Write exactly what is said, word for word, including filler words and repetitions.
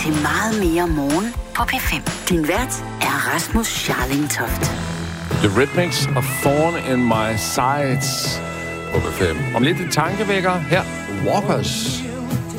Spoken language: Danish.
til meget mere morgen på P fem. Din vært er Rasmus Scharling Toft. The Rhythmics og Thorn in My Sides på P fem. Om lidt et tankevækker her. Walkers.